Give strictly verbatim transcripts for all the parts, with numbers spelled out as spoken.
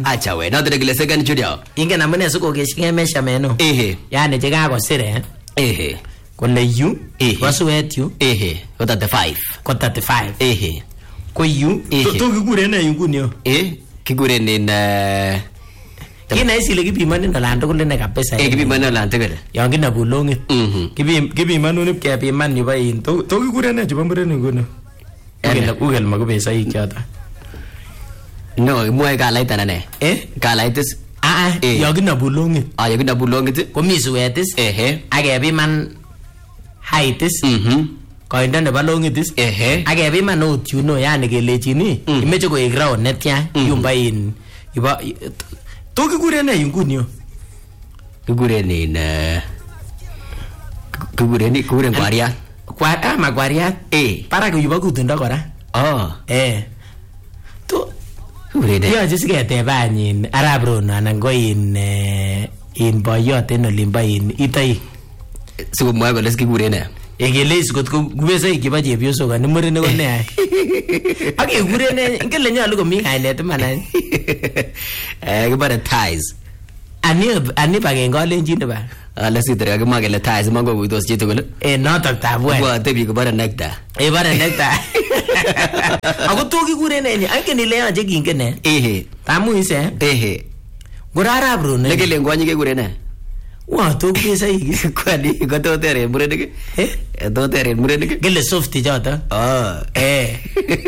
Acha we, noto kile second junior. Ingen amune sikokeshige measurement no. Ehe. Yani che kakosir eh. Ehe. Kole yu, Ehe. wasuet yu. Ehe. Ko thirty-five. Ko thirty-five. Ehe. Ko yu. Ehe. To kikuren ne nguni yo. Eh, kikuren in uh Kina isi le kipimanin olan tugul ine kabisa. Eh, kipimanin olan tugul. Yon kinabu longit. Mhm. Kipim kipimanun ip kepiman yubo in. To to kikuren ne chebo murenik nguni. Ugel ugel makubesoik choto. No, mwoe kalait anan ne? Eh? Kalait is Ah ah, yon kinabu longit. Ah, yon kinabu longit. Komi suet is. Ehe. Akepiman height is. Mhm. Koindo nebo longit is. Ehe. Akepiman ot yuno yani kelechini. Imeche koik round netya yumbo in yubo to kikuren ne nguni yo. Kikuren in uh kikuren kikuren kwariat. Kwa ama kwariat. Eh. Para yubo kutundo kora. Oh. Eh. To kikuren. Yoche siketebanyin Arap Rono anan ko in in boyot en olimbo in Itoi. Sikomwoe kole kikuren ne? Ekeles kot ko kubesoik chebo chepyosok ani murenik ko ne ay. Ak kekuren ne ngele nyolu komi kainet iman any. Eh, kibare ties. Ani ani bakengolenjin ba. Ale sitere kakimwa kele ties iman kokuitos chitugul. Eh notok tabwet. Bwate biik kobare nectar. Eh bare nectar. Ako to kikuren ne angen ile yoche kingen ne. Ehe. Tamu ise. Ehe. Arap Rono. Lekele ngwanyi kekuren ne? Wa to kubesoik. Kwani ko to tere murenik. Eh? To tere murenik. Kele soft choto. Oh. Eh.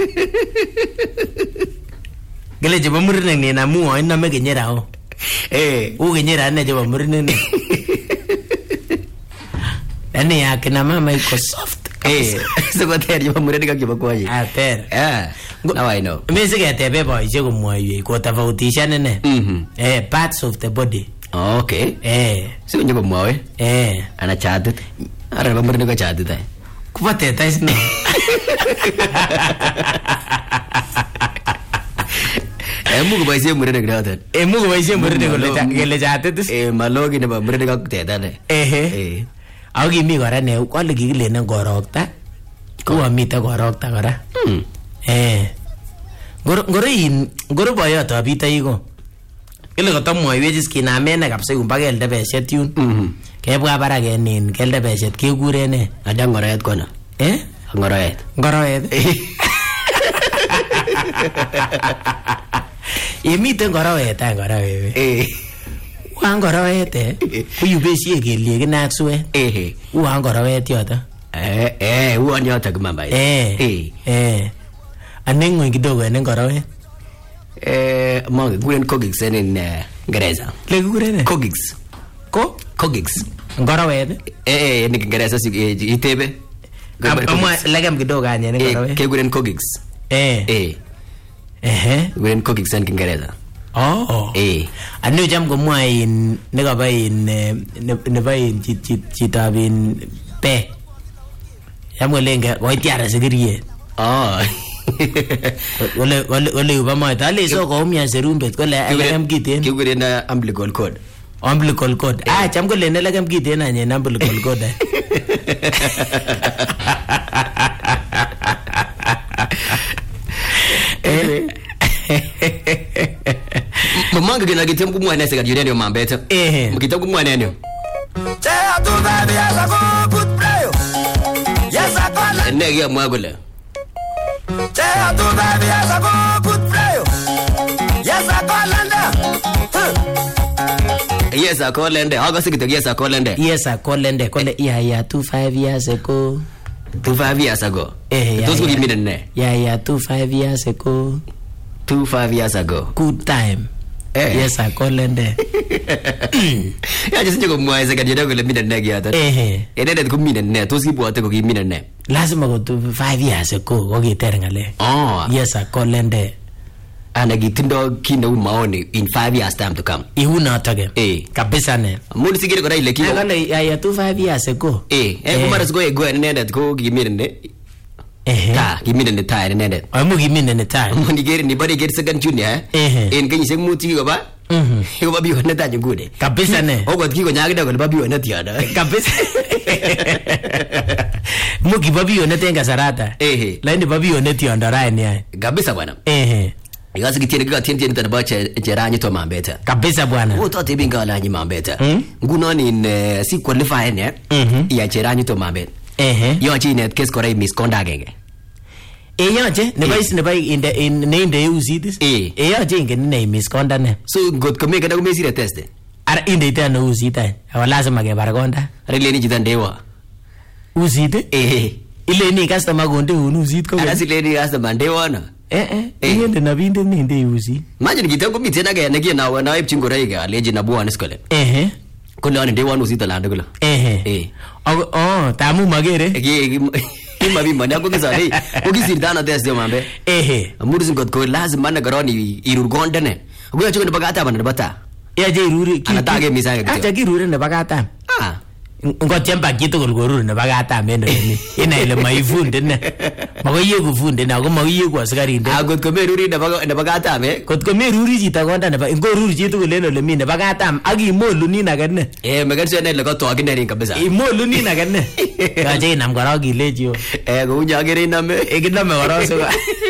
Kele chebo murenik ni namu o inome kenyera o. Eh. U kenyera ne chebo murenik ni. Ani ya kina mama iko soft. Eh. Siko tere chebo murenik ak chebo kwonyi. Ah ter. Yeah. Now I know. Mimi siketebe boishe kumwoiwei kotofautishan ne. Mhm. Eh, parts of the body. Okay. Eh. Siko nyoko mwoe. Eh. Ana chatit. Ara ba murenik ko chatit ay. Kuba teta isno. Eh, muko boishe murenik noton. Eh, muko boishe murenik kele chatit. Eh, malogi nebo murenik ak teta ne. Eh. Eh. Ako kimi kora ne kwale kikilenen korokta. Kuwa mite korokta kora. Hmm. Eh. Ngoro ngoro in ngoro boyot ab Itoi ko. Kile kotomwoiwech kinamen ne kabisa yumba kelde beshet yun. Mhm. Kebwa barak enin kelde beshet kekuren ne. Ada ngoroet kono. Eh? Ngoroet. Ngoroet. Yemiten ngoroet ay ngoroet. Eh. Wan ngoroet eh. Kuyubesie kelyek inak suet. Eh. Wan ngoroet yoto. Eh, eh, uon yoto kimamba. Eh. Eh. Eh. Aneng'we kidogo en ngoroet. Eh, mange kuren kogiks en Ingereza. Le kikuren ne? Kogiks. Ko? Kogiks. Ngoroet. Eh, en Ingereza si itebe. Amwa legem kidogo anye en ngoroet. Ke kuren kogiks. Eh. Eh. Eh. Kuren kogiks en Ingereza. Oh. Eh. Anu jam komwa in nekaba in nebo in chitab in pe. Jam kolenge koitiara sikirie. Oh. Ole ole ole uba moita ale so ko umya serumbet kole legem kiten. Kikuren umbilical cord. Umbilical cord. Ah, jam kole ne legem kiten anye umbilical cord. Eh. Mamanga gina gitem kumwana seka jireni mambeta. Eh. Mkitem kumwana nyo. Cha tu baby as I go put play. Yes I call. Ne ya mwagule. Cha tu baby as I go put play. Yes I call and. Yes I call and haga sikito yes I call and. Yes I call and kole yeah yeah two five years ago. Two five years ago. Eh. Those who give me the ne. Yeah yeah two five years ago. Two five years ago. Good time. Eh. Yes I call and. Ya just nyoko mwaise ka jeda kule mina ne gyata. Eh. Enede ko mina ne to sibwate ko mina ne. Lazima ko two five years ago ko kiter ngale. Oh. Yes I call and. Ana gitindo kino maoni in five years time to come. Ihuna toge. Eh. Kabisa ne. Muli sigire ko dai le kino. Kale ya ya two five years ago. Eh. Eh kumara go e go enede ko gimina ne. Eh. Ta gimina ne ta enede. Amu gimina ne ta. Moni gere ni bari gere second junior. Eh. En kanyi sing muti ko ba? Mhm. Ko ba biyo ne ta nyugude. Kabisa ne. Ogot ki ko nyaga ko ba biyo ne tiada. Kabisa. Muki babiyo ne tenga sarata. Eh. Laini babiyo ne tiondo rai ni ai. Kabisa bwana. Eh. Yasi kitien kika tien tien tena bache Jeranyi to Mambeta. Kabisa bwana. Wo to tibi ngala nyi Mambeta. Nguno ni ne si qualify ne. Ya Jeranyi to Mambeta. Eh. Yo chi net kes kore misconduct agenge. E yoche ne bai ne bai in the in name the usitis. Eh. E yoche ngen ne misconduct ne. So got kome kada kome sire test. Ara inde ita no usita. Lazima ke baragonda. Rele ni jitan dewa. Usit? Eh. Ile ni customer gonde unu usit ko. Ara sile ni customer dewa na. Eh eh. Inde na binde ni inde usi. Imagine kita ko mitena ga na na wa na ipchin gore ga leji na buwan skole. Eh. Ko le dewa no usita la ndugula. Eh. Eh. Oh, tamu magere. Ege Ima bi manya ko kisa hey. Ko kisir dana des de mambe. Eh. Amuru sin got ko lazima na garoni irurgonde ne. Ko ya chukune bagata bana bata. Ya je iruri. Ana tage misaya gitu. Acha kirure ne bagata. Ah. Ngo chemba kitu gol gorure ne bagata mendo ni. Ina ile maifunde ne. Mago ye kufunde na ko mago ye ku askari nde. Ah got ko meruri ne baga ne bagata me. Got ko meruri jita gonda ne ba ngo ruri jitu gol le mi ne bagata agi molu ni na ganne. Eh megan se ne le ko to agine rin kabisa. I molu ni na ganne. Ka je nam garo gi lejo. Eh go unya gere na me. E gidna me garo so.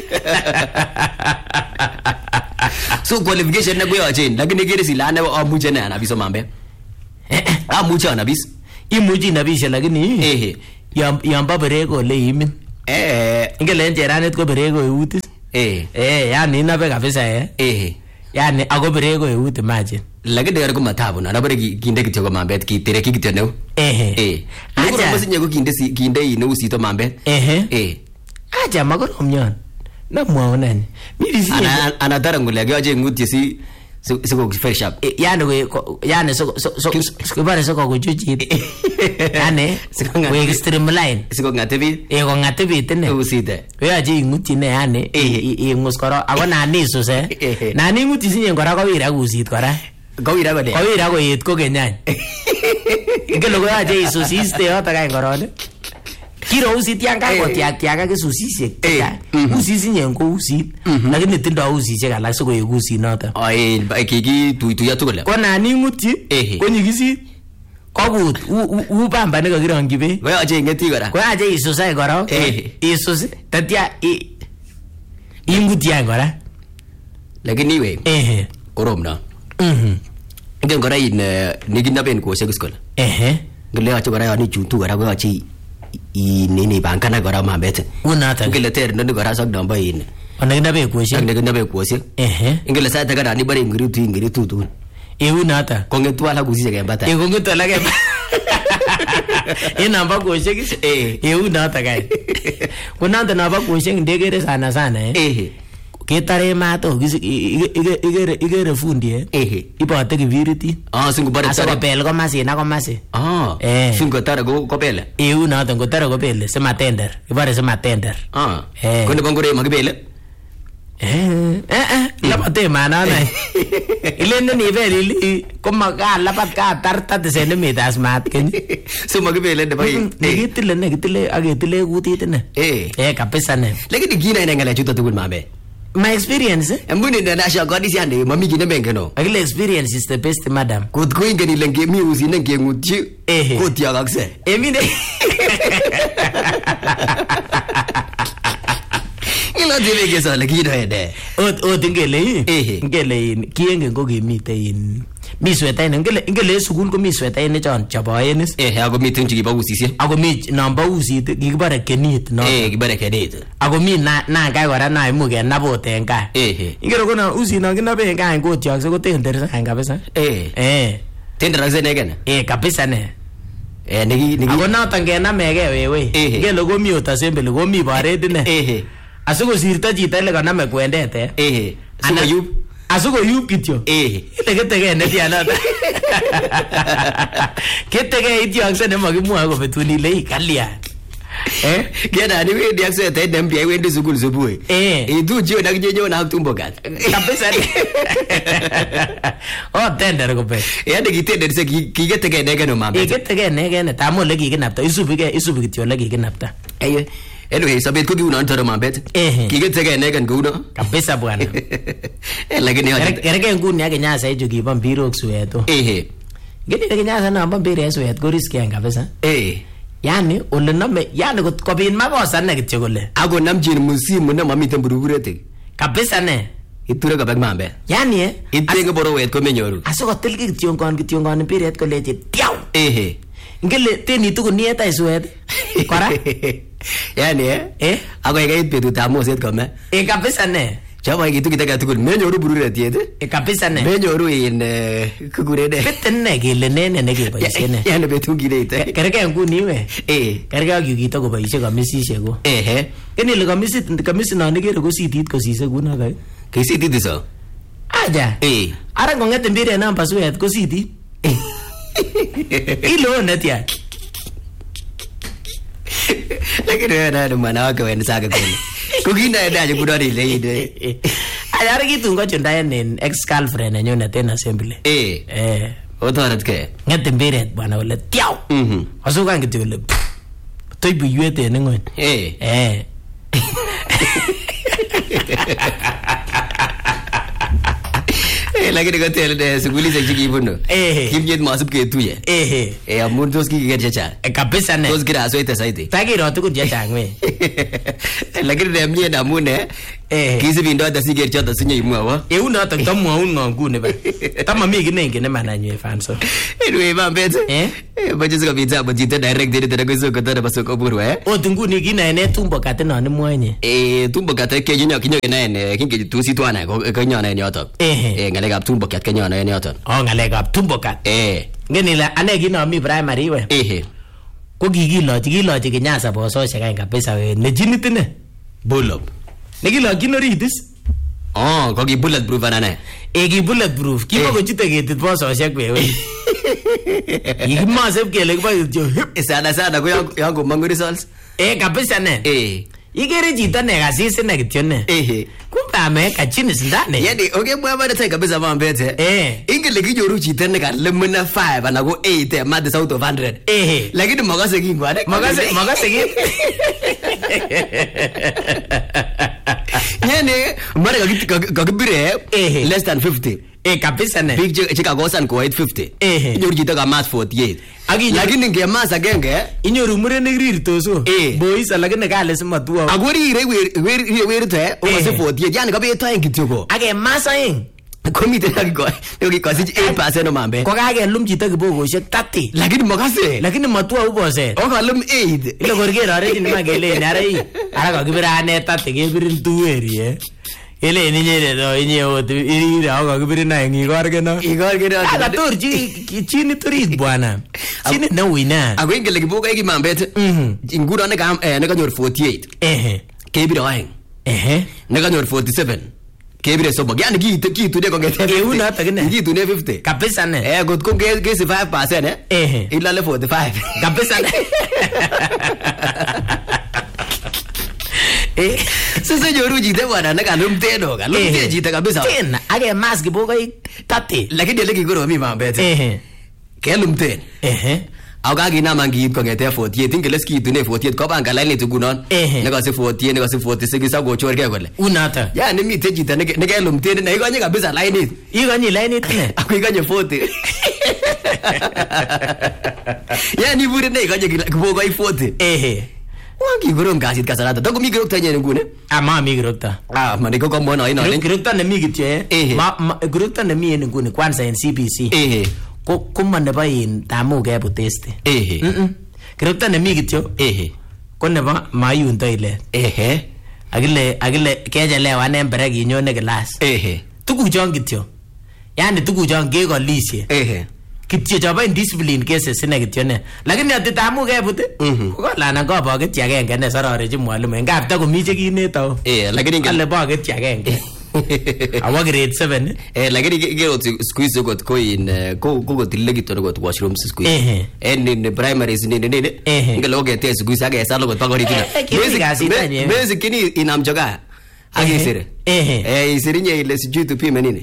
So qualification na go ya chain lakini gere silane wa muje na na biso mambe. Ah muje na bis. Imuji na bisha lakini eh yam yamba berego le yimin. Eh ingele njeranet ko berego eutis. Eh Eh yani na be kabisa eh. Eh Yani ago berego euti imagine. Lakini gare ko matabu na bare kinde kityo ko mambe ki tere ki kityo ne. Eh Eh. Lugo ro sinye ko kinde si kinde ine usito mambe. Eh Eh. Aja magorom nyon. Na muonani. Miri si ana ana tarangule ga je nguti si si ko fresh up. Yani we yani so so so ko bare so ko juji. Yani we extreme line. Si ko ngatebi. E ko ngatebi tene. Usite. We aje nguti ne yani e nguskoro agona niso se. Na ni nguti sinye ngora ko wira gusit kora. Ko wira ko de. Ko wira ko yet ko kenyany. Ingelo ko aje isusiste yota ka ngorone. Kiro usit yang ka ko tiak tiak ka susisiek. Usisi nyen ko usit. Lakini tindo usisiek alak so ko usit noto. Ai kiki tu tu ya tukule. Ko na ni nguti ko nyigisi. Ko gut u bamba ne ko girongi be. Ko aje ngeti kora. Ko aje isusa goro. Isus tatia i inguti yang kora. Lakini we. Eh. Korom na. Mhm. Ngen kora in nigina ben ko seguskol. Eh. Ngele acho kora ni chuntu kora ko achi i nini bankana kora mambete. Unata. Ngele ter no kora sok domba in. Onagina be ko she. Ngele be ko se. Eh. Ngele sa ta kara ni bare ngiri tu ngiri tu tu. E unata. Ko ngetu ala kusi ke mbata. E ko ngetu ala ke. E namba ko she ki. Eh. E unata kai. Kunanta namba ko she ndegere sana sana eh. Eh. Ketare mato igere igere igere fundi eh. Eh. Ipote kibiriti. Ah singo bare tare. Asa pel ko masi na ko masi. Ah. Eh. Singo tare go ko pele. E unata ko tare ko pele se matender. Ibare se matender. Ah. Eh. Ko ne bangore magibele. Eh eh la pate mana na. Ile ni veri li ko maga la pat ka tarta de se ne mitas mat ken. So magibele de bai. Negitile negitile agetile gutit ne. Eh. Eh kapesa ne. Lakini gina ina ngala chuta tukul mabe. My experience eh? Mbuni na nasha godi si ande mami gina bengeno. Agile experience is the best madam. Kut ko ingeni lenge mi usi nenge nguti. Eh. Kut ya gakse. Emine. Ila dile ke sa lagi dah ada. Ot ot ngele. Eh. Ngele kienge ko gemite in. Mi sweta in ngele ngele sukul ko mi sweta in chon chaboyenis. Eh ako mi tunchi ba usi si. Ako mi namba usi gibare kenit no. Eh gibare kenit. Ako mi na na kai kora na imuge na bote enka. Eh. Ingero ko na usi na kina be enka ngo tiak so ko tender sa kabisa. Eh. Eh. Tender rakse ne gana. Eh kabisa ne. Eh nigi nigi. Ako na tangena mege wewe. Ngelo ko mi utasembe ko mi bare dine. Eh. Asuko sirta chita le kana me kwendete. Eh. Asuko yup. Asuko yup kityo. Eh. Ile ketege ne tiana. Ketege ityo akse ne magimwa ko betuni le kalia. Eh? Kena ni wewe dia akse ta dem dia wewe sukul subui. Eh. Itu jio na kijejo na tumbo gat. Kabisa. Oh tender ko pe. Ya de kitende se kigetege ne gano mama. Eh ketege ne gene tamo le kikinapta isubike isubi kityo le kikinapta. Ayo. Anyway, sabet ko giuna ntaro mabet. Eh. Kigetege ne gan guno. Kabisa bwana. Eh lakini hoje. Kereke nguni yake nyasa hiyo kipa mbiro ksueto. Eh. Gede yake nyasa na mbiro ksueto ko risk yanga kabisa. Eh. Yani ole name yani ko bin makosa ne kityo kole. Ako namjin musimu na mamite mburugurete. Kabisa ne. Iture kabek mambet. Yani eh Itenge borowet ko menyoru. asikotil kityongon kityongon mpiret koleche tiaw. Ehe. Ngele teni tuku niet ay suet. Kora. Yani eh. Eh? Ako ikait betutab moset kome. E kabisa ne. Chaba ikitu kitake tugul menyoru bururetiet. E kabisa ne. Menyoru in kukure ne. Beten ne kele nene nekeboishe ne. Yani betu kireite. Kerke nguni we. Eh. Kerke ak yukito koboishe komisishe ko. Ehe. Keni ile komisit komisina nikere ko sitit kosise kuno kai. Kisitit iso. Aja. Eh. Ara ngong'et mpiret namba suet ko sitit. Ilo netia. Lakini wewe nani mwana wake wewe nisake kweli. Kukinda ndaje kudari ile ile. Ayara kitu ngocho ndayen ex girlfriend nenyo tena assembly. Eh. Eh. Otoret ke. Ng'et mpiret bwana ole tiaw. Mhm. Asukan kityo ole. Toy buyet en ng'ony. Eh. Eh. Eh lakini kote ile shughuli za chikibuno. Eh. Kimjet masub ketuye. Eh. Eh amun tos kikiger chechang. E kabisa ne. Tos kira soite saiti. Takiro tukun chechang we. Lakini ne mie na mune. Eh. Kisibindo ata siger choto sinye imwawa. Eu notok tamwaun ng'onguni ba. Tamami ki nengen ne mananyu fanso. Anyway mambet. Eh? Baje sika pizza bajite direct dire tena kwezo kotana basoko burwa eh. Ot nguni kinaene tumbo kate non imwonye. Eh tumbo kate ke jinyo kinyo kinaene kinge tusi twana ko kanyona en yoto. Eh. Eh ngalekab tumbo kat kanyona en yoto. Oh ngalekab tumbo kat. Eh. Ngeni la ane kinomi primary we. Eh. Ko kikilochi kilochi kinyasa bososhek any kabisa we. Nejinit ine. Bullock. Nekilokyin oritis. Oh, ko ki bulletproof anane. E ki bulletproof. Kimakochute ketit bososhek we we. Ikimosep kele kiboe kityo. Sana sana ko yangu mangu results. Eh kabisa ne. Eh. Ikere chito ne kasis ine kityo ne. Eh. Kumbe ameweka chini sindane. Yani okay mwa bado tai kabisa mambete. Eh. Ingele kinyoru chito ne kalemna five ana ko eight eh mad out of one hundred. Eh. Lakini makase kingwane. Makase makase ki. Yani mara kakibire Eh. less than fifty. Eh kabisa ne. Big chika gosan ko eight fifty. Eh. Inyoru chito ka mass forty-eight. Aki Lakini ngemas agenge inyoru murenik rirtoso. Eh. Boys lakini kale simatwa. agorire wer werite omase forty-eight yani kabetoen kityo ko. Ake masaing. Komiten akiko nekikosich eight percent omambe. Ko kakelum chito kibogoshek thirty. Lakini makase. Lakini matwa uboset. Okalum eight. Ile korker arejini makele ara hii. Ara kakibira ane thirty kebirin tuweri eh. Ile ninyere do inye ot ira kakibira na ngigorgeno. Igorgeno. Aka torji chini turit bwana. Chini na wina. Ako ingele kibogo iki mambet. Mhm. Nguro ne kam eh ne kanyor forty-eight. Eh. Kebire oeng. Eh. Ne kanyor forty-seven. Kebire somok. Yani kiite kiitune kongete. Eu noto kine. Kiitune fifty. Kabisa ne. Eh got ko ke ke five percent eh. Eh. Ilale forty-five. Kabisa ne. Eh. Sasa nyoru chito bwana ne kalum teno. Kalum teno chito kabisa. Tena ake mas kibogoik thirty. Lakini ile kikoro mi mambet. Eh. Kelum ten. Eh. Ako kakinam kiit kongete forty-eight ingele skitune forty-eight kopanga lainit ngunon. Nekasi forty-eight nekasi forty-six akochorgei kole. Unoto. Yani miten chito nekelum ten ne ikonye kabisa lainit. Ikonye lainit ne. Ako ikonye forty. Yani ibure ne ikonye kibogoi forty. Eh. Wangi korom kasit kasarata. Toko mi kirokto nyen ngune. Ama mi kirokto. Ah, mane ko kombo no ino. Kirokto ne mi kityo eh. Ma kirokto ne mi en nguni kwanza en C B C. Eh. Ko kuma nebo in tamu kebu testi. Eh. Mhm. Kirokto ne mi kityo. Eh. Ko nebo mayundo ile. Eh. Akile akile kechelewan en break inyone class. Eh. Tukuchon kityo. Yani tukuchon kekolishe. Eh. Kityo chobo indiscipline cases ine kityo ne. Lakini ati tamu kebut. Ko lana ko boketyi agenge ne sororechi mwalimu. Ngap ta komi che kineto. Eh, lakini ngale boketyi agenge. Awa grade seven. Eh, lakini kero squeeze got ko in ko ko tille kitoro got washroom squeeze. Eh. En in primary sin ne ne. Ngale ogete squeeze age salo got pagori tina. Basic basic kini inamjoga. Agisire. Eh. Eh, isirinye ile sijui tupime nini.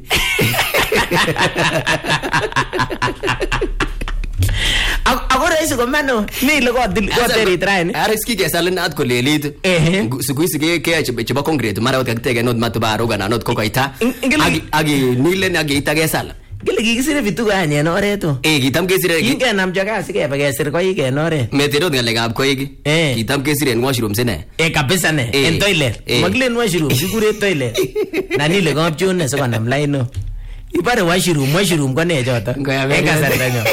Agora isi komano ni ile ko dil ko teri train. Are ski ke salen at ko lelit. Eh. Squeeze ke ke cheba concrete mara ot kakitege not matubaro gana not ko kaita. Agi agi nile ne agi ita ke sala. Kile kikisire vituko anye en oret o. Eh kitam kesire Kingenam chokasi kebe kesir koik en oret. meterot ngalekab koik. Eh. Kitam kesire en washrooms ine. Eh kabisa ne Eh. en toilet. Eh. Makilen washroom sikure toilet. Nani le kapchon ne sikonam line no. Ibare washroom washroom ko ne choto. Ngoya En beke. kasarta nyo.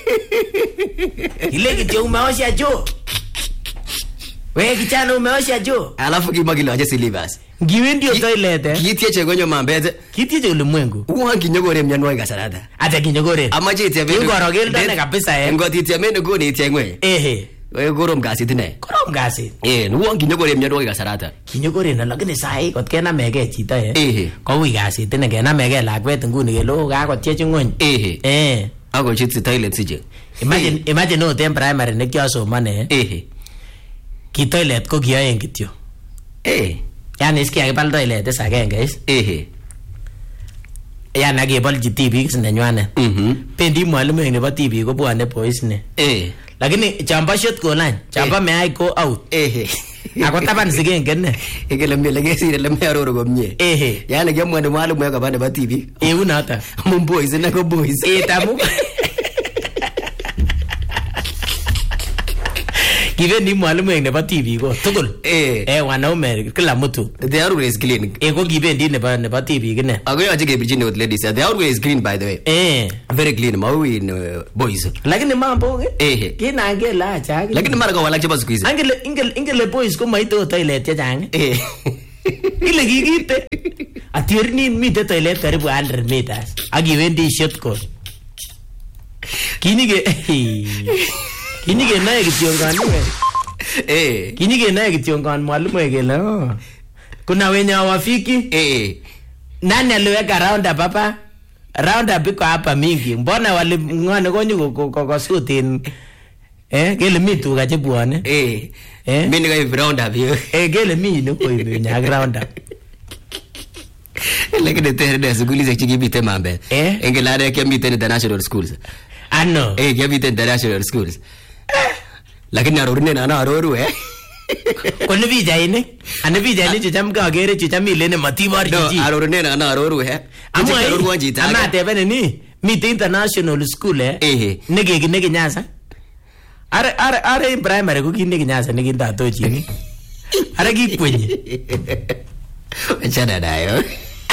Ile kityo umeosha choo. Wewe kijana umeosha choo. Alafu kimakiloche silivers. Ngiwendi toilet eh. Kiitieche konyo mambet. Kitieche ulimwengu. Uwan kinyokore mionwogik kasarata. Ata kinyokore. Amache itiemen. Kingoro keldo ne kabisa eh. Ngot itiemen nguni itiengwe. Ehe. Wewe korom kasit ine. Korom kasit. Eh, uwan kinyokore mionwogik kasarata. Kinyokore na lakini sahi kot kenamege chito eh. Ehe. Koui kasit ine kenamege lakwet nguni kele o kakotiech ngony. Ehe. Eh. Ako chit toilet siche. Imagine imagine ot en primary ne kiasomane eh. Ehe. Ki toilet ko kiyoen kityo. Eh. Yani is kiyakibal toilet is agenge is. Ehe. Yani akebolchi tibik is nenywanet. Mhm. Pendi mwalimu nebo tibik ko bwane boys ne. Eh. Lakini chamba shot kolany, chamba may go out. Ehe. Ako taban sigengen ne. Ikele mele kesire le me aroro komie. Ehe. Yani kiamwa ni mwalimu yaka bane ba T V. Eu nata. Mun boys na ko boys. Eh tamu. Kibendi mwalimu nebo T V ko tugul. Eh. Eh wanaume kila mtu. They are always clean. Eh ko kibendi nebo nebo T V kine. Ako yache kebirchini with ladies. They are always clean by the way. Eh. Very clean. Maui in uh, boys. Lakini mambo Ehe. kinangela acha. Lakini mara kwa walak chapa siku hizi. Angele ingel ingele boys ko maito toilet chechang. Eh. Ile kikite. Atierni mite toilet karibu one hundred meters. Akiwendi shot court. Kinige Kinige nae kitiongan niwe. Eh. Kinige nae kitiongan mwalimu ekele oh. Kuna wenye wafiki. Eh. Nani aliweka round papa? Round up iko hapa mingi. Mbona wali ngone konyu kokosutin eh kele mi tuga chebwane. Eh. Eh? Mimi nika round up hiyo. Eh kele mi no ko nya round up. Lakini tena sukuli za chiki bite mambe. Eh? Engelare kia bite international schools. Ano. Eh kia bite international schools. Lakini arorune na na aroru eh. Kone vijayine. Ane vijayine chucham ka agere chucham ilene matibor jiji. No, arorune na na aroru eh. Amwa aroru wanjita. ama tebene ni mite international school eh. Ehe. Nege nege nyasa. Are are are primary ko kine kinyasa nege ndato chini. Are kikwenye. Achana nayo.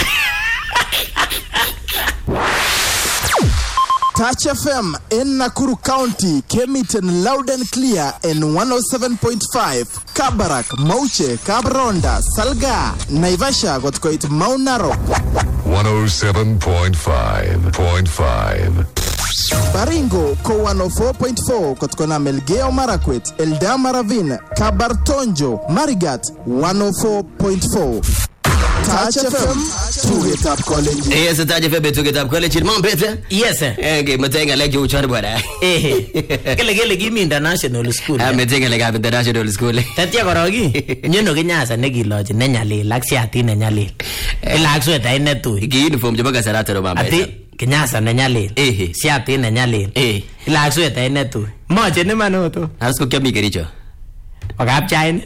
Touch F M in Nakuru County came it in loud and clear in one oh seven point five. Kabarak, Mauche, Kabronda, Salga, Naivasha got quite Mount Narok. one oh seven point five point five. Baringo ko one oh four point four Kotkona Melgeo Marakwet, Eldama Ravine, Kabartonjo, Marigat one oh four point four. Touch F M, to get up college. Yes, Touch F M to get up college. Mom better. Yes sir. Eh, okay, matenga like you char bwana. Eh. Kele kele kimi international school. Ah, matenga like ab international school. Tatya korogi. Nyono kinyasa nekilochi nenyalil ak siatin nenyalil. Ilak sweta ine tui. Ki uniform jaba kasarata ro mama. Ati kinyasa nenyalil. Eh. Siatin nenyalil. Eh. Ilak sweta ine tui. Moche ni manoto. Asko kya mi kericho. Wakap chain.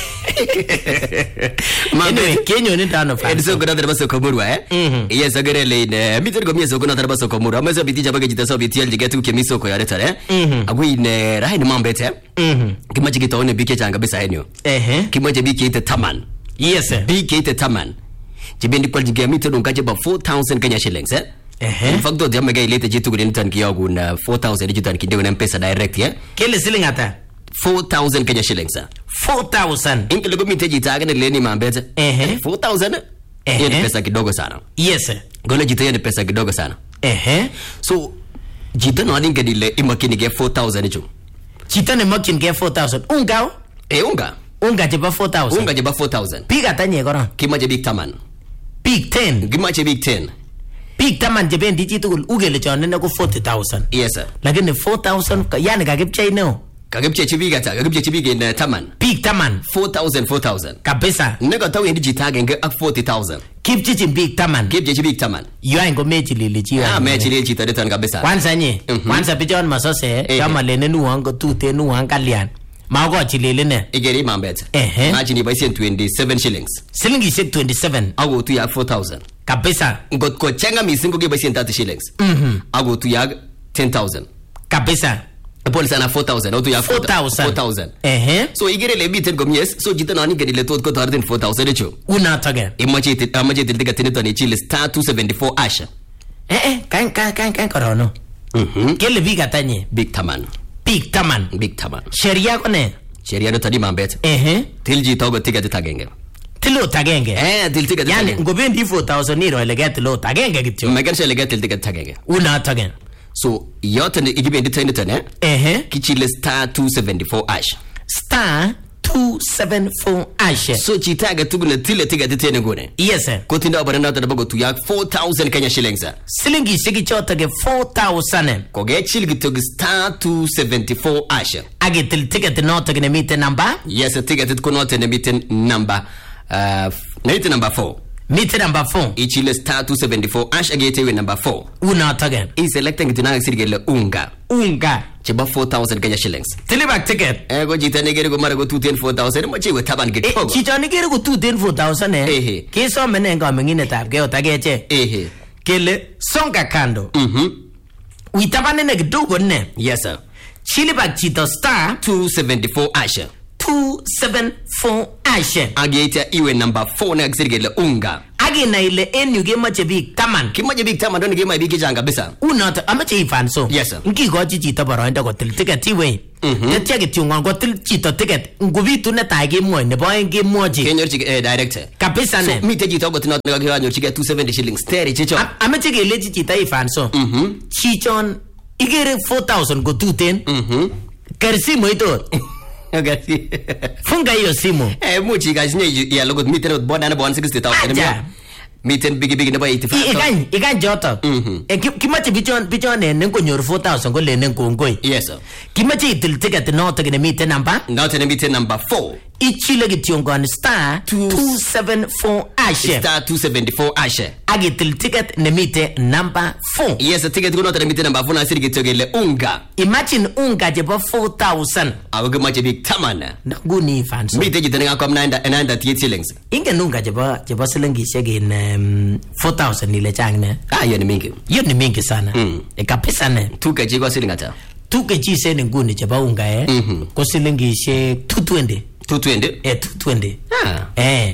Anyway, kenyo ni tano fa. Edso kuna tarba sokomurwa eh. Yes, agere leine. Mitir go miso kuna tarba sokomurwa. Maso biti jaba ke jitaso biti alje getu ke miso ko yare tare. Agui ne rahi ni mambete. Mhm. Kimaji kitone bike changa bisa enyo. Eh. Kimaji bike ite taman. Yes sir. Bike ite taman. Jibendi kwa jige mitir unga jaba four thousand Kenya shillings eh. Eh. In fact, do mega ilete jitu kudeni tan kiyogu na four thousand jitu kidego na mpesa direct eh. Kele siling ata? four thousand Kenya shillings sir. four thousand. Inke logo miteji tagane leni mambete. Eh. four thousand. Eh. Hiyo ni pesa kidogo sana. Yes sir. Gole jita hiyo ni pesa kidogo sana. Eh. So jita no alinge dile imakini ge four thousand hicho. Chita ne makin ge four thousand. Unga? Eh unga. Unga jeba four thousand. Unga jeba four thousand. Piga tanye koron. Kima je big taman. Big ten. Kima je big ten. Big taman jeben diji tukul ugele chone na ko forty thousand. Yes sir. Lakini four thousand yani kakipchai neo. Kagipche chibiga ta, kagipche chibiga in uh, taman. Big taman. four thousand, four thousand. Kabisa. Nega tawe ndi jitage nge ak forty thousand. Kipchichi big taman. Kipche chibig taman. Yua ingo mechi lili chiwa. Ah, mechi lili chita detan kabisa. Kwanza nye. Mm-hmm. Kwanza pichon masose. Eh. Kama lene nuwango tute nuwanga lian. Mauko chilili ne. Igeri mambet. Eh. Imagine iba isi twenty-seven shillings. Silingi isi twenty-seven. Ago tu ya four thousand. Kabisa. Ngot ko chenga mising ko keboisien thirty shillings. Mhm. Ako tuyag ten thousand. Kabisa. Police ana four thousand. O tuyag four thousand. four thousand. Ehe. So igere le biten komyes. So jita nani gari le tot ko thirteen four thousand echo. Una tage. Imache tit amache tit tiga tinito ni chile star two seventy-four asha. Eh eh, kan kan kan kan korono. Mhm. Kele biga tanye. Big taman. Big taman. Big taman. Sheria kone. Sheria no tadi mambet. Ehe. Tilji togo tiga tagenge. Tilo tagenge. Eh, til tiga Yani tagenge. ngobendi four thousand niro ile get lo tagenge kityo. Megan shele get til tiga tagenge. Una tage. So yote ni igibendi tene tene. Ehe. Kichile star two seventy-four ash. Star two seventy-four ashe. So chitaga tugune tile tiga tene gune. Yes sir. Kotinda barana ta bago tuyak four thousand Kenya shillings. Silingi shiki chota ge four thousand. Koge chilgi tug star two seventy-four ash. Age til ticket no tage ne meet number. Yes, a ticket it kono tene meeting number uh meeting number four. Meet number four. Ichile star two seventy-four ash agete with number four. Una tage. I selecting tuna sirgele unga. Unga. Cheba four thousand Kenya shillings. Tilibak ticket. Eh go jita negere go mara go two ten four thousand mo chiwe taban Eh, gitogo. chicho ni kere ku two ten four thousand eh. Ehe. Kiso mene nga mengine tab ge otageche. Ehe. Kele songa kando. Mhm. Uitabane ne kidogo ne. Yes sir. Chilibak chito star two seventy-four ash. two seventy-four ashe. Agete iwe number four na sirgele unga. Age na ile enu ge mache big taman. Kimaje big taman don ge mai big janga bisa. Unot amache ifan so. Yes, sir. Nki go chi chito baro ndo til ticket iwe. Mhm. Te tiage tiunga go til chito ticket. Ngubitu ne tage mo ne boy ge moji. Kenyor chike eh, director. Kapesa So ne. mi teji togo tinot nga ga nyor chike two seventy shillings teri chicho. Am- Amache ge le chi chita ifan so. Mhm. Chichon igere four thousand go two ten. Mhm. Kersi mo ito. Okay. Funga hiyo simu. Eh muchi guys nye ya logo mi tenot boda na bon sixty thousand. Aja. Mi ten big big na ba eighty-five. I- Ikan ikan joto. Mhm. E ki- kimache bichon bichon ne nengo nyor four thousand go le nengo ngoi. Yes sir. Kimache itil ticket no tage ne meet number. Now ten mi ten number four. Ichile gitiongon star Two- two seventy-four ashe. Star two seventy-four ash. Age til ticket ne meet number four. Yes, a ticket kuno ten mi ten number four na sirgi togele unga. Imagine unga jeba four thousand. Awoge mache big tamana. Nanguni fanso. Mi teji tenga kom nine nine eight shillings. Inge nunga jeba jeba silingi shegin um, four thousand ile chang ne. Ah, hiyo ni mingi. Hiyo ni mingi sana. Mm. E kapesa ne. Tuka jiko shilingi ata. Tuke chi se nguni jeba unga eh. Mhm. Ko silingi she two twenty. two twenty. Eh two twenty. Ah. Eh.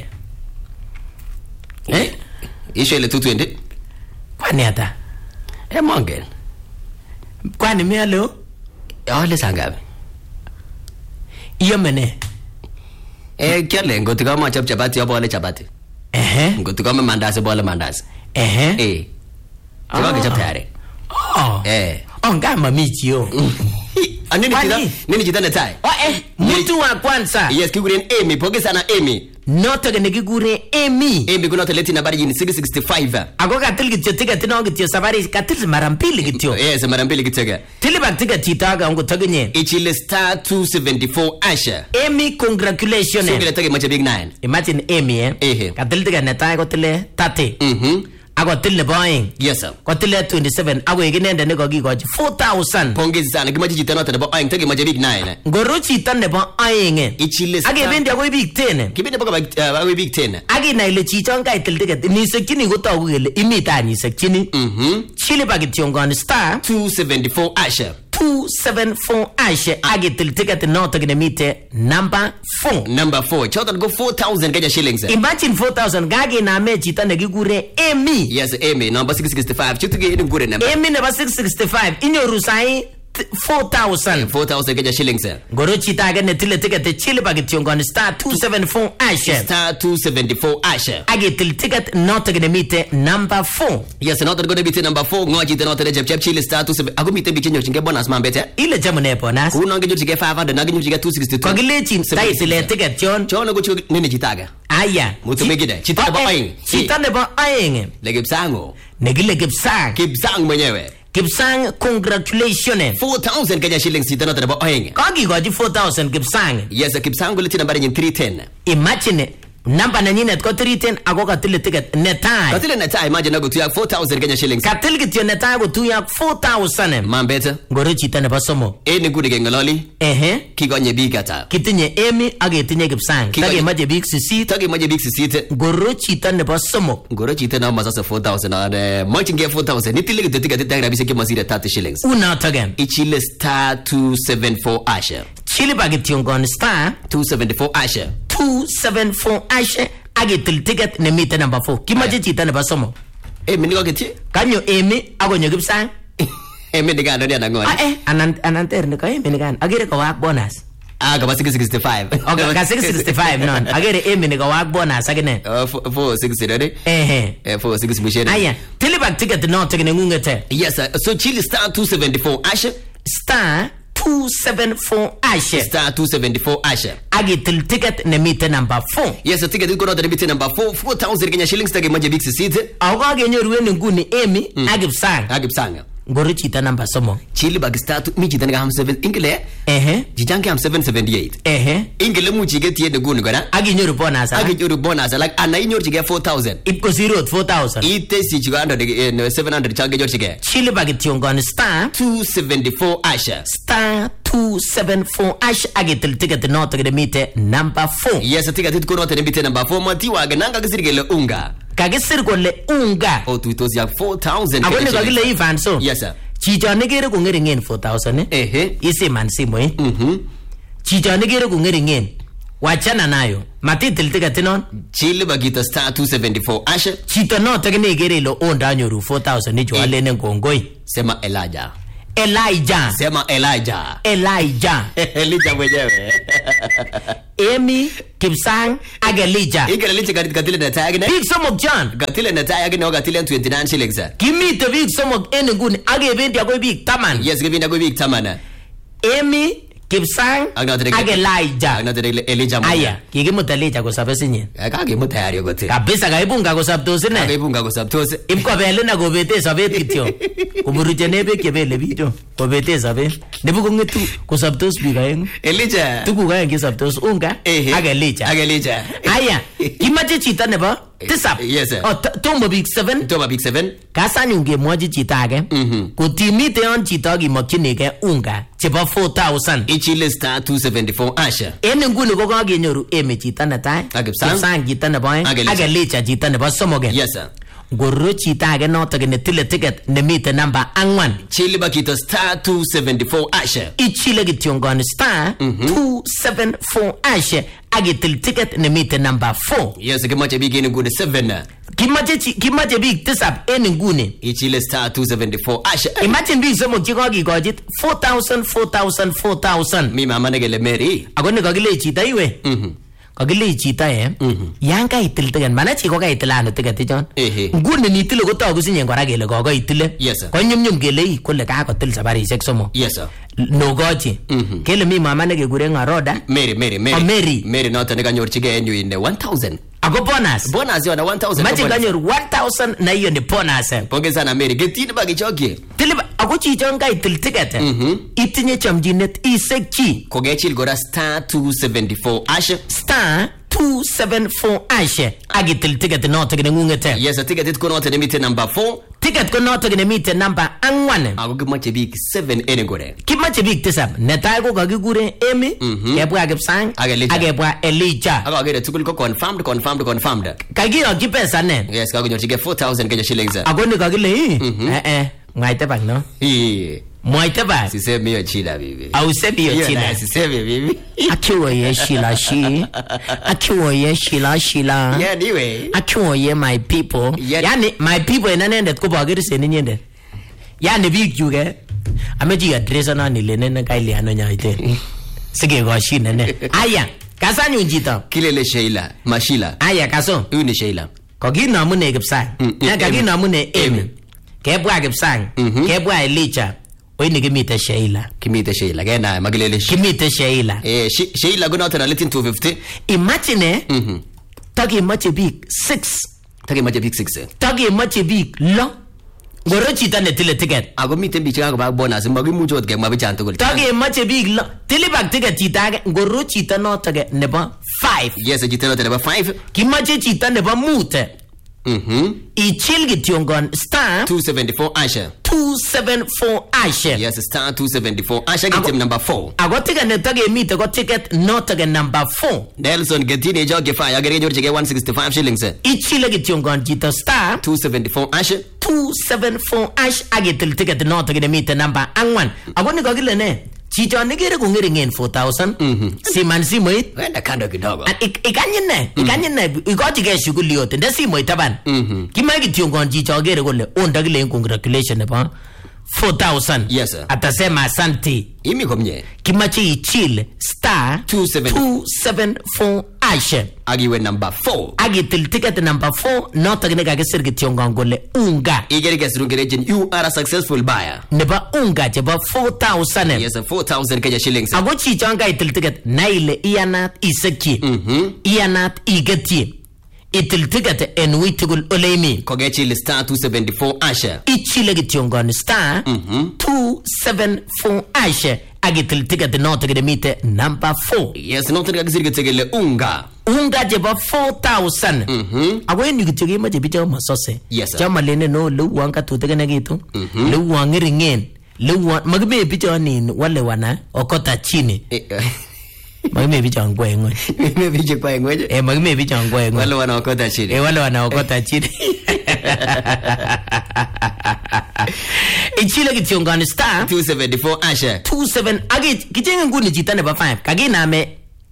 Eh. Isho ile two twenty. Kwani hata. Eh mongen. Kwani mimi leo? Ole sangabe. Iyo mene. Eh kyale ngoti kama chap chapati hapo wale chapati. Eh. Ngoti kama mandazi bole mandazi. Eh. Eh. Chapa ke chap tayari. Oh. Eh. Oh ngama michi yo. Anini kita? Kwani? Nini kita na tai? Oh eh. Mtu wa kwanza. Yes, kiguren Amy, poge sana Amy. Noto gane gigure Emi. Amy kuna teleti na bari jini six sixty-five. Ako katil gityo tiga tino gityo sabari katil marampili gityo. Yes, mara mbili kitega. Tili bak tiga titaga ungo togenye. Ichile star two seventy-four asha. Emi congratulations. So kile tage macha big nine. Imagine Emi eh. Ehe. Katil tiga netai ko tile thirty. Mhm. Ako tile boing. Yes sir. Ko tile twenty-seven. Ako iginende niko gigoji four thousand. Pongezi sana kimaji jitana tana ba ayang tage macha big nine. Ngoro chita nebo ayenge. Ichile star. Age bendi ako ibig ten. Kibinde poka ba uh, big ten. Age na ile chichon ka itil tiga nisekini ko tagu gele imita nisekini. Mhm. Chili bag tiongon star two seventy-four asha. two seventy-four ashe age til ticket no tagine mite number four. Number four. Chotan go four thousand Kenya shillings. Imagine four thousand gage na me chita ne gigure Emi. Yes, Amy, number six sixty-five. Chutuge ni ngure number. Emi ne ba six sixty-five inyoru sai four thousand. four thousand Kenya shillings. Goro chita age ne tile ticket chili bag tiongon star two seventy-four ashe Star two seventy-four asha. age til ticket no tagine mite number four. Yes, not going to be number four. Ngoji te not the jeb jeb chile star two seven. Ago mi te bi chenyo chinge bonus man bete. Ile jamu ne bonus. Kuno nge chike five hundred, nage chike two sixty-two. Ko gile chin tai tile ticket chon. Chono go chike nini chitaga. Aya. Mutu megide. Chita ba aying. Chita ne ba aying. Lege psango. Negile gipsang. Kipsang mwenyewe. Gipsang congratulations. four thousand Kenya shillings chita not the ba aying. Kagi goji four thousand Gipsang. Yes, kipsango leti nambari nyin three ten. Imagine Namba nenyinet ko three ten ako katile ticket netai. Katile netai imagine go to four thousand Kenya shillings. Katil kityo netai go to four thousand. Mambete. Ngoro chito nebo somok. Eni nguni kengololi. Ehe. Kikonye biik ata. Kitinye Amy ak ketinye Kipsang. Takemache biik sisit. Takemache biik sisit. Ngoro chito nebo somok. Ngoro chito na masasa four thousand and mochinge four thousand. Nitile kityo ticket tag rabishek kemasire thirty shillings. Unoto again. Ichile star two seventy-four asha. Chili bagityon gon star two seventy-four asha. two seventy-four asha. Agitil ticket nemite number four. Kimache chito nebo somok. Amy niko kiti? Kanyo Amy akonyo Kipsang. Amy ni gano ni anangoni? Ah eh, anan ananter ni ka Amy ni gano. Agere ka wak bonus. Ah, kama six sixty-five. Okay, ka six sixty-five non. Agere Amy ni ka wak bonus agene. Uh, four sixty ready? Eh eh. four sixty mishene. Aya, tilibag ticket no tege ngungete. Yes sir. So chili star two seventy-four asha. Star two seventy-four asha. Star two seventy-four asha. Agitil ticket nemite number four. Yes, the ticket iko na nemite number four. four thousand Kenya shillings take maje big sisite. Ako agenyoru en nguni Amy agipsang. Agipsang. Ngoro chita number somo. Chili bag star mi chita nga seven ingile. Ehe. Jijange am seven seventy-eight. Ehe. Ingile mu chige tie de nguni gona. Agenyoru bonus. Agenyoru bonus like ana inyoru chige four thousand. Ipko zero four thousand. Ite si chigando de seven hundred change nyoru chige. Chili bag tiongon star two seventy-four asha. Star two seventy-four ash agitil ticket no to mite number four. Yes, ticket iko no to mite number four matiwa gananga kisirigele unga. Kagisir kole unga. O tuitos ya four thousand. Agone kagile ifan so. Yes sir. Chicho negere ko ngeringen four thousand eh. Ehe. Isi man simo eh. Mhm. Chicho negere ko ngeringen. Wachana nayo. Matitil ticket non. Chili bagita star two seventy-four asha. Chito no to negere lo onda nyoru four thousand ni jwale ne ngongoi. Sema Elijah. Elijah. Sema Elijah. Elijah. Elijah mwenyewe. Amy Kipsang Elijah. Ike Elijah katika katile na tag ne. Big Somok John. Katile na tag ne katile twenty-nine shillings. Kimi to Big Somok enenguni age bendi akoy big taman. Yes, giving akoy big tamana. Amy Kipsang Elijah. Another Elijah. Aya, kikimuta Elijah kosabe sinye. Kakimuta yari yote. Kabisa kaibunga kosabtose ne. Kaibunga kosabtose. Imko bele na gobete sabet kityo. Kumuruje nebe kebele video. Gobete sabe. Nebu kungetu kosabtos bigaeng. Elijah. Tuku gaeng kisabtos unga. Age Elijah. Age Elijah. Aya, kimache chita nebo tisap. Yes sir. Oh, tombo big seven. Tombo big seven. Kasanyu ngemwochi chita age. Mhm. Kutimite yon chita kimokchinige unga chebo four thousand. Ichile star two seventy-four asha. En nguni ko kagenyoru Amy chita netai. Kipsang chita nebo aeng. Age Elijah chita nebo somok. Yes sir. Ngoro chita age noto ne tile ticket nemite number angwan. Chile bakito star two seventy-four asha. Ichile kityongon star two seventy-four asha. Agitil ticket nemite number four. Yes, kimache big in nguni seven. Kimache kimache big tisap en nguni. Ichile star two seventy-four asha. Imagine big somok chikokikojit four thousand four thousand four thousand. Mi mama negele Mary. Agone kakile chita iwe. Mhm. Kakile chita eh. Yang kaitil ticket mana chiko kaitilano ticket chon. Nguni nitile kotoku sinye kora kele kokoitile. Yes sir. Konyumnyum kele kole kakotil sabarishek somok. Yes sir. Nogochi. Kele mi mama nekekure ngaroda. Mary Mary Mary. Oh, Mary. Mary noto nekanyorchige enyu in one thousand. Ako bonus. Bonus yo na one thousand. Machi kanyor one thousand na hiyo ni bonus. Pongeza na Mary. Getini bagi choki. Tiliba ako chichon kaitil ticket. Itinye chamjinet isekchi. Kogechil gora star two seventy-four asha. Star two seventy-four asha. Agitil ticket noto kene ngungete. Yes, a ticket it ko noto nemite number four. Ticket ko noto kene mite number angwan. Ako kimache big seven ene gore. Kimache big tisap. Netai ko kakikure Amy. Kebwa Kipsang. Akebwa Elijah. Ako agere tukul ko confirmed confirmed confirmed. Kakiyokchi pesa ne. Yes, kakonyorchige four thousand Kenya shillings. Ako ni kakile hii. Eh eh. Mwaite bak no. Hii. Mwaite bak. Sisemi hiyo chila bibi. Au sebi hiyo chila. Sisemi bibi. Akiwa ye shila shi. Akiwa ye shila shila. Yeah, anyway. Akiwa ye my people. Yeah. Yani my people inanendet ko bagiri seni nyende. Yani big yuge. Ameji address na nilene na kaili ano nyaite. Sige go shi nene. Aya. Kasanyu njito. Kilele Sheila, Mashila. Aya kaso. Huyu ni Sheila. Kogina mune Kipsang. Ya kagina mune Amy. Kebwa Kipsang. Kebwa Elijah. Oini kimite Sheila. Kimite Sheila. Gena magilele Sheila. Kimite Sheila. Eh, Sheila gona tena litin two fifty. Imagine mhm. Taki mache big six. Taki mache big six. Taki mache big lo. ngoro chito netile ticket Ako miten biik chekakoba bonus makimuch ot kemwa bichan tugul. takemoche biik lo tilibak ticket chito age ngoro chito notok nebo five Yes, chito noto nebo five. kimoche chito nebo mut Mhm. ichil kityongon star two seventy-four Asha. two seventy-four ash Yes, star two seventy-four Asha kitem number four. ako ticket netakemite ko ticket notok number four Nelson Getini joke fire agere nyorchige one sixty-five shillings. ichile kityongon chito star two seventy-four Asha. two seventy-four ash akitil ticket notok nemite number angwan ako ni kakile ne chicho nikere kongeringen four thousand siman simoit Wenda kando kidogo. ikanye ne ikanye ne ikochige shughuli yote nde simoit taban kimae kityongon chicho akere kole ondakile congratulation nebo four thousand Yes, sir. atasema asante Imi komye. kimache ichil star two seventy-four ash Agiwe number four. akitil ticket number four notok nekakisir kityongon kole unga Igere kesrungerejen you are a successful buyer. nebo unga chebo four thousand Yes, four thousand Kenya shillings. ako chichon kaitil ticket na ile iyanat isekyi iyanat iketyi itil ticket en wui tugul ole imi Kogechil star two seventy-four Asha. ichile kityongon star two seventy-four ash akitil ticket notok nemite number four Yes, noto kakisir kitegele unga. unga chebo four thousand ako en yu kityo kemoche bicho masose Yes, sir. chamalene no leuwan katutekenekitu leuwan ngeringen leuwan makime bichonin wale wana okota chini makime bichon kwa ng'ony Mimi biche kwa ngweje. eh makime bichon kwa ng'ony Wale wanaokota chini. eh wale wana okota chini ichile kityongon star two seventy-four Asha. two seven aki kichenge nguni chito nebo five kakiname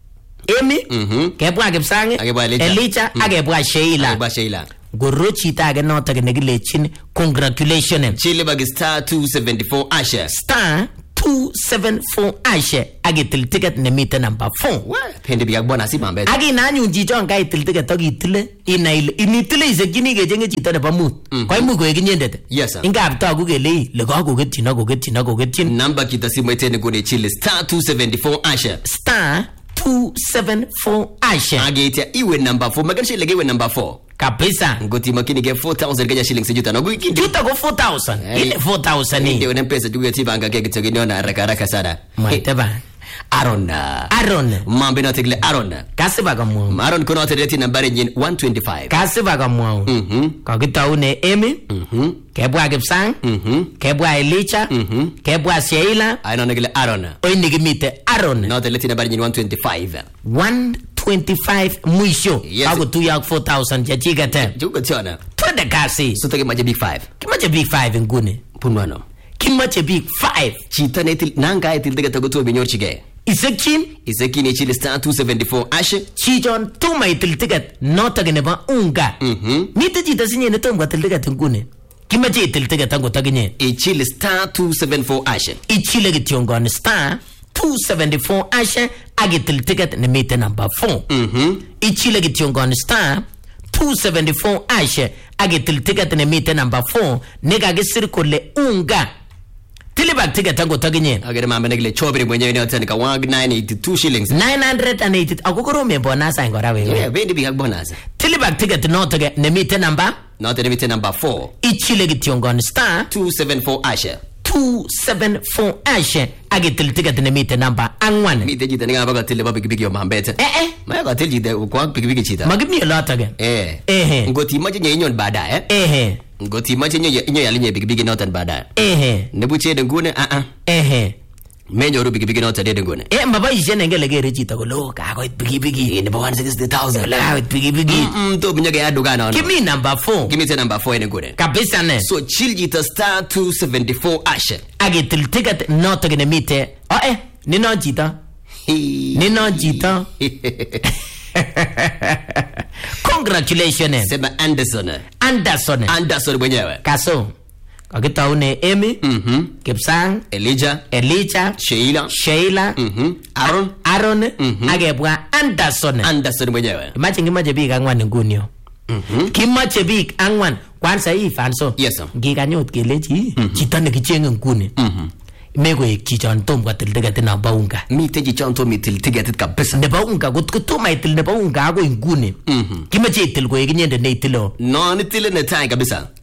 Emi kebwa Kipsang Akebwa Elijah. Elijah akebwa Sheila Akebwa Sheila. goro chito age notok nekilechin congratulations Chile bag star two seventy-four Asha. star two seventy-four ash akitil ticket nemite number four Pende biyak bona si mambet. akina anyun chichon kaitil ticket akitile inai ile initile isekchini kechenge chito nebo mut koimuch koek inyendet Yes, sir. ingap toku kele ile kakoketyin akoketyin akoketyin Namba kita simu itene kune Chile star two seventy-four Asha. star two seventy-four ash Ageitia iwe number four. Maganisha ilege iwe number four. kabisa Ngoti makini ke four thousand Kenya shillings juta. Nagu ikindi. juta ko four thousand ile four thousand Ndio hii unempesa tu ya tiba anga keke kitogeniona haraka haraka sana. mwaite ba Aaron. Aaron Mambe na tegle Aaron. kasiba kamwa Aaron kuna hoteleti nambari nyin one twenty-five. kasiba kamwa Mhm. kakitaune Emi Mhm. kebwa Kipsang Mhm. kebwa Elijah kebwa Sheila Aina nagile Aaron. oini kimite Aaron Na hoteleti nambari nyin one twenty-five. one twenty-five mwisho Yes. akutuya four thousand chachikete Juko tiona. twende kasi Suta ke maje big five. kimache big five nguni Punwano. kimache big five Chita netil nanga etil tege tagoto binyorchige. isekchin Isekini Chile star two seventy-four Asha. chichon tuma itil ticket notok nebo unga Mhm. mite chito sinye netom kotil ticket nguni kimache itil ticket angot akinye E Chile star two seventy-four Asha. ichile kityongon star two seventy-four ash akitil ticket nemite number four Mhm. ichile kityongon star two seventy-four ash akitil ticket nemite number four nekakisir kole unga tilibak ticket angot akinye Agere mambe nagile chobri mwenyewe ni hoteli ka one nine eighty-two shillings. nine hundred eighty ako korome bonus ay ngora wewe Yeah, bendi biyak bonus. tilibak ticket notok nemite number Na hoteleti mite number four. ichile kityongon star two seventy-four Asha. two seventy-four ash akitil ticket nemite number angwan Mite jita nga baka tile ba pikipiki yo mambete. eh eh Maya ka tile jita kwa pikipiki chita. magimni lotok Eh. Ehe. Ngoti maji nye inyon bada eh. ehe Ngoti maji nye inyo yalinye pikipiki notan bada. ehe Nebuche dengune a a. ehe Menyoru pikipiki notan de dengune. eh maboisien engele kere chito kole oh kakoit pikipiki Nebo one sixty thousand. kole kakoit pikipiki Mm, to binyoge ya dugana ono. kimi number four Kimite number four dengune. kabisa ne So chill jita star two seventy-four Asha. akitil ticket notok nemite oh eh nino chito nino chito congratulations Sema Anderson. Anderson Anderson mwenyewe. kaso kakitaune Emi Mhm. Kipsang Elijah. Elijah Sheila. Sheila Mhm. Aaron. Aaron akebwa Anderson Anderson mwenyewe. imache kimache biik angwan ngunio kimache biik angwan kwanza hii fanso Yes, sir. ngikanyot kelechi chito nekichenge nguni mekoek chichon tom kotil ticket nebo unga Mite jichon to mitil tigetit kabisa. nebo unga kot kotoma itil nebo unga akoi nguni kimache itil koek inyendet neitilo No nitile ne tai kabisa.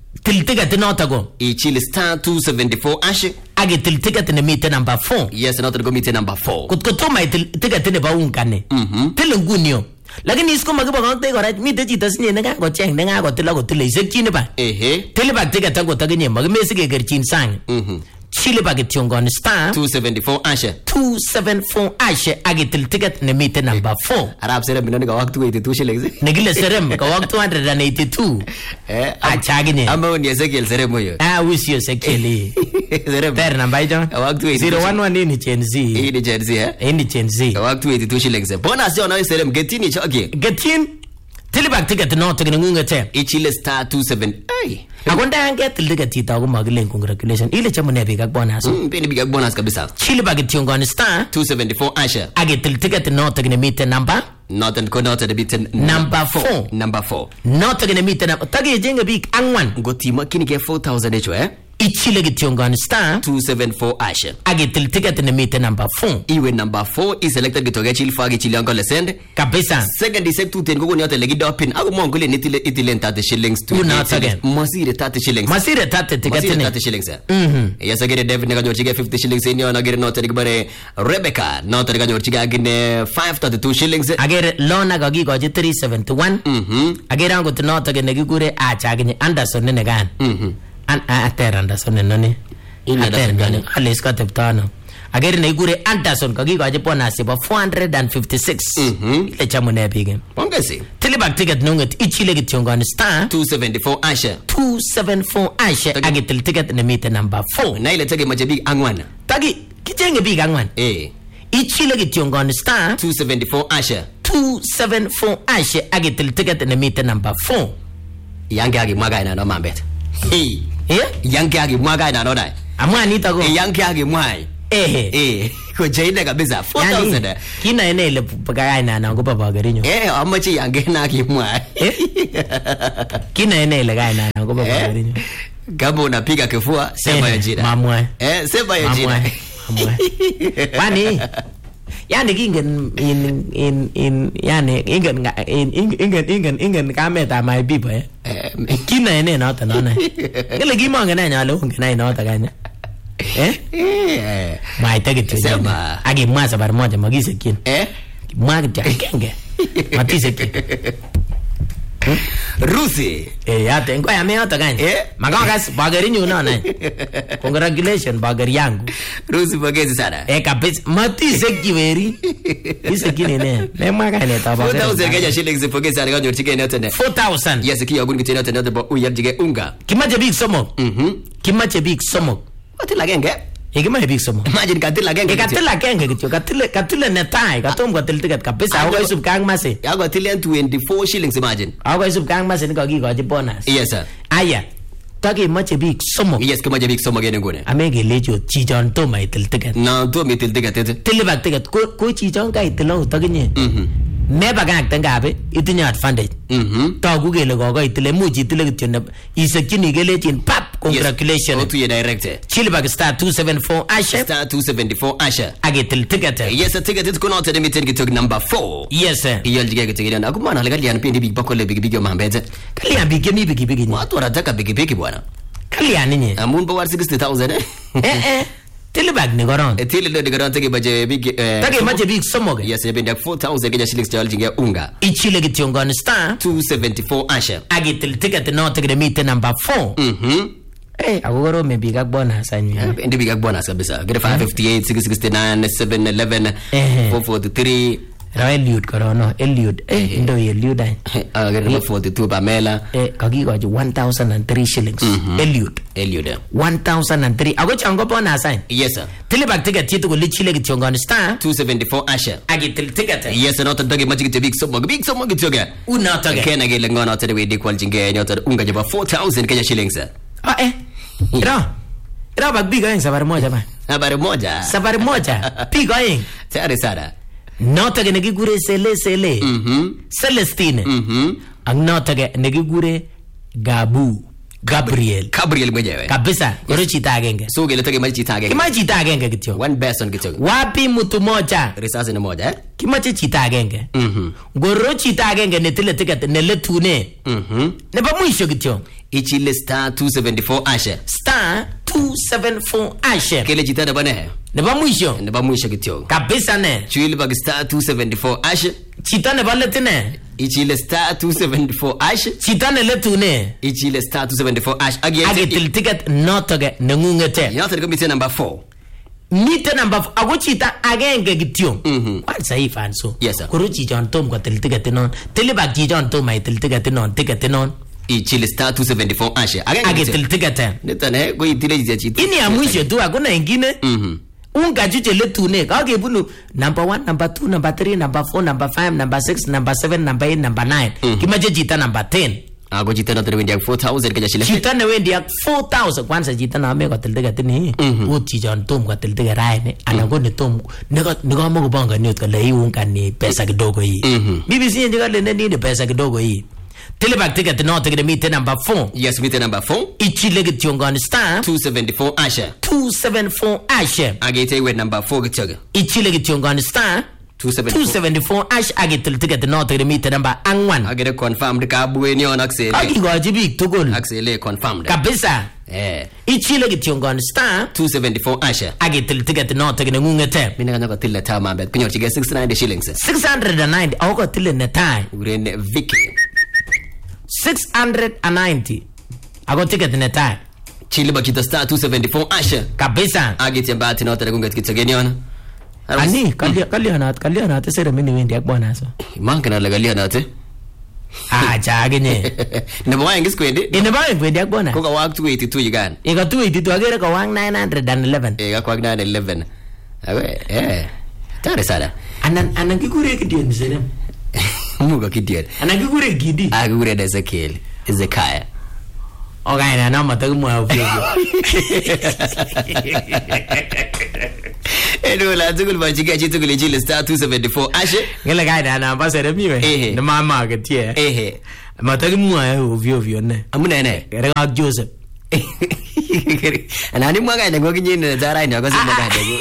til ticket noto go ichil star two seventy-four ash age til ticket ne mite number four. Yes, noto go mite number four. Kut ko toma til ticket ne ba unkane. Mhm. Til ngunyo. Lakini isko magibo ko te gora mite chito sinye ne ga go cheng ne ga go til go til isek chini ba. Ehe. Til ba ticket go taginye magmesi ge gerchin sang. Mhm. Chile baget yongon star two seventy-four ash two seventy-four ash age til ticket ne mite number four. Arab serem binoni ga waktu eighty-two shillings. Negile serem ga waktu two hundred eighty-two. Eh, achaginye. Amba ni Ezekiel serem yo. Ah, wisio sekeli. Serem. Per number jo. Waktu zero one one ni Gen Z. Hii ni Gen Z eh. Hii ni Gen Z. Ga waktu eighty-two shillings. Bona sio na serem getini choki. Getin tilibak ticket no to ngunga te. Ichile star two seven. Ai. Akonda ange ticket tita ko magilen congratulations. Ile chamune biga bonus. Mm, peni biga bonus kabisa. Chile baget yongon star two seventy-four ash. Age til ticket no to meet number Not and ko not the bit number four. Number four. Not to meet number. Tagi jenga big angwan. Gotima kini ke four thousand echo eh. Ichile gityongon star two seventy-four ash. Age til ticket ne meet number four. Iwe number four is selected gitoge chil fagi chili anko lesend. Kabisa. Second is two ten go nyote legi dopin. Ago mongole nitile itile thirty shillings to. Una again. Masire thirty shillings. Masire thirty ticket ne. thirty shillings. Mhm. Yes agere David nega nyochige fifty shillings in yo agere note bare Rebecca note nega nyochige agine five thirty-two shillings. Agere lona gagi goji three seventy-one. Mhm. Agere ango tnote ge negi gure acha gine Anderson ne negan. Mhm. An ater Anderson ne nani. Ater gani alis ka teptano. Agere ne gure Anderson gagi goji bonus ba four hundred fifty-six. Mhm. Ile chamune bige. Pongezi. Tilibak ticket nunget ichile gityongon star two seventy-four ash. two seventy-four ash age til ticket ne meet number four. Na ile tege majabi angwana. Tagi kijenge big angwan. Eh. Ichile gityongon star two seventy-four ash. two seventy-four ash age til ticket ne meet number four. Yange agi mwaga ina no mambet. Hey. Eh? Yange agi mwaga ina no dai. Amwani tago. Eh yange agi mwai. Eh. Eh. Ko jaina kabisa four thousand. Yani, kina ene ile pagaya ina na ngopa bagarinyo. Eh amachi yange na agi mwai. Eh? Kina ene ile gaya ina na ngopa bagarinyo. Kama unapiga kifua sema ya jina. Mamwe. Eh sema ya jina. Mamwe. Wani? Yani kingen in in in yani ingen in ingen ingen ingen kameta my people eh. Kina ene na ta nana. Ngale gimonga na nyalo ngena ina ta kanya. Eh? Eh. Mai tagit Sema. Agi mwasa bar moja magise kin. Eh? Mwag jakenge. Matise kin. Rusi. Eh ya tengo ya meo ta kanya. Eh? Magagas bagarinyo na na. Congratulations bagari yangu. Rusi pongezi sana. Eh kapis matise kiveri. Ise kin ne. Ne mwaga ne ta four bagari. thousand Kenya shillings pongezi sana kanyo chike ne tene. four thousand. Yes kiyo gungi tene tene bo uyarjige unga. Kimache big somo. Mhm. Kimache big somo. Watila genge. Kimache big somo. Imagine katila genge. E katila kenge kityo katile katile netai katom katil ticket kabisa ako isub kang mase. Yago tilian twenty-four shillings imagine. Ako isub kang mase niko kikochi bonus. Yes sir. Aya. Taki mache big somo. Yes kama jabik somo gene ngone. Amege lejo chichon toma itil ticket. Na to mi til ticket tete. Tilibak ticket ko ko chichon ka itilo takinye. Mhm. Never gang tengabe itinye advantage. Mhm. Tagu gele gogo itile muji itile kityo ne isekini gele chin pap congratulations. Yes. To your director. Chilibak star two seventy-four Asha. Star two seventy-four Asha. Age til ticket. Yes a ticket it kono tete mi tete kitog number four. Yes sir. Iyo jige kitog na kumana legali ya pindi big bakole big big yo mambeze. Kali ambike mi bigi bigi. Watu wanataka big big bwana. Kali aninye. Amun ba war sixty thousand eh. Eh eh. Tilibak ni goron. Etile lo digaron tege baje big eh. Take mache big somoge. Yes e benda four thousand Kenya shillings jawal jinge unga. Ichile gityongon star two seventy-four Asha. age til ticket no take the meet number four. Mhm. Eh agogoro me big bonus anyu. Ndi big bonus kabisa. Get five fifty-eight six sixty-nine seven eleven four forty-three. Ra Eliud korono Eliud eh ndo Eliud ai. Ah get forty-two Pamela. Eh kagigoji one thousand three shillings. Eliud. Eliud. one thousand three. Ago chango bonus ai. Yes sir. Tilibak ticket titu ko lichile gityongon star two seventy-four Asha. age til ticket. Yes not dage magic to big somo big somo gityoga. Una tage. Kena gele ngona tede we equal jinge nyota unga jaba four thousand Kenya shillings. Ah eh. Ira. Ira bag big ai safari moja ba. Habari moja. Safari moja. Big ai. Tayari sana. Notage negigure sele sele. Mhm. Celestine. Mhm. Ang notage negigure Gabu. Gabriel. Gabriel mwenyewe. Kabisa. Goro chita agenge. So gele tege maji chita agenge. Kima chita agenge kityo. One person kityo. Wapi mtu moja. Risasi ni moja eh? Kima chita agenge. Mhm. Goro chita agenge netile ticket neletune. Mhm. Neba mwisho kityo. ichile star two seventy-four hash. Star two seventy-four hash. Kile chita nebo ne? Nebo mwisho. Nebo mwisho kityo. Kabisa ne. Chile bag star two seventy-four hash. Chita nebo letu ne. Ichile star two seventy-four hash. Chita ne letu ne. Ichile star two seventy-four hash. Age til ticket notoge nengungete. Yote ko mite number four. Mite number four. Ako chita agenge kityo. Mhm. Kwa sahi fanso. Yes sir. Kuru chichon tom kwa til ticket non. Tili bag chichon tom ay til ticket non. Ticket non. Ichile star two seventy-four hash. Age til ticket. Nitane ko itile chita. Ini ya mwisho tu hakuna ingine. Mhm. Unga chuche letu ne. Kage bunu number one, number two, number three, number four, number five, number six, number seven, number eight, number nine. Mm-hmm. Kimaje jita number ten. Ago jita na terewendi ya four thousand kaya shile. Jita na wendi ya four thousand. Kwanza jita na ame kwa tiltega tini. Uo chichon tom kwa tiltega rai ne. Anango ni tom. Nika mo kubanga ni utkala hii unga ni pesa kidogo hii. B B C njika lene ni pesa kidogo hii. Telebag ticket no ticket meter number four. Yes, meter number four. Ichile kitiongon star two seventy-four asha. two seventy-four asha. Agete with number four kityoga. Ichile kitiongon star two seventy-four ash agitil ticket no ticket meter number angwan. Agete confirmed ka bueni on axele. Agi gojibi tugul. Axele confirmed. Kabisa. Eh. Ichile kitiongon star two seventy-four asha. Agitil ticket no ticket ngungete. Mina kanya ko tilla tama bet. Kunyo chige six hundred ninety shillings. six hundred ninety ako tille netai. Urene Vicky. six hundred ninety. Ako ticket netai. Chile bakita star two seventy-four asha. Kabisa. Agete mbati no tere kunget kitogeni ona. Ani kali kali anat kali anat sere mini wendi akbona so. Manka na lagali anate. Ah chagenye. Ne bawa ngis kwende. Ine bawa wendi akbona. Ko ka wak two eighty-two yigan. E ka two eighty-two agere ka wang nine hundred eleven. E ka kwak nine eleven. Awe eh. Tare sala. Anan anan kikure kidion sere. Muga kidion. Anan kikure gidi. Ah kikure da Ezekiel. Ezekiel. Okay na na mata mo afio. Eno la tugul ba jiga ji tugul ji star two seventy-four ashe. Gele ga na na ba sere mi we. Eh. Na mama ga tie. Eh. Mata mo afio afio ne. Amuna ne. Gere ga Joseph. Anani mwaga ne ngogi nyine zara ina ko sima ga dago.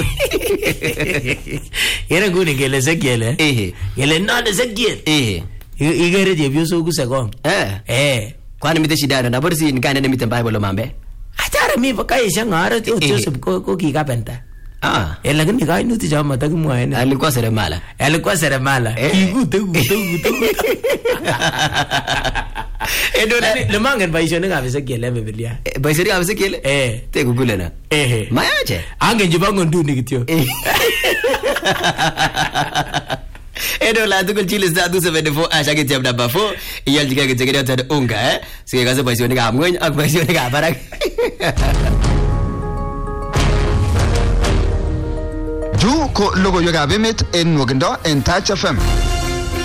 Gere guni gele Ezekiel. Eh. Gele no Ezekiel. Eh. Igere je bio so kusego. Eh. Eh. Kwani mite shida na borsi ni kana ne mite Bible mambe. Atara mi baka isha ngara ti Joseph ko ko ki kapenta. Ah. Eh lakini kai nuti jama mata kimwa ene. Alikuwa seremala. Alikuwa seremala. Igute gute gute. Edo le mangen ba isha nga vese kele Biblia. Ba isha nga vese kele? Eh. Te google na. Eh. Mayaje. Ange jibango nduni kityo. Edo la tukul chile star two seventy-four asha ke tiap number four iyal jika ke jega ta unga eh sige ka se ba isha nga amwen ak ba isha nga barak. Ju ko logo yoga bemit en wogendo en Touch F M.